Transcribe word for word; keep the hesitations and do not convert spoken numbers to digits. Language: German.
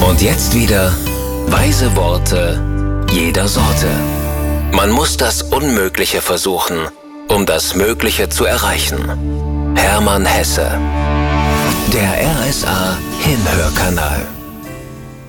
Und jetzt wieder weise Worte jeder Sorte. Man muss das Unmögliche versuchen, um das Mögliche zu erreichen. Hermann Hesse. Der R S A Hinhörkanal.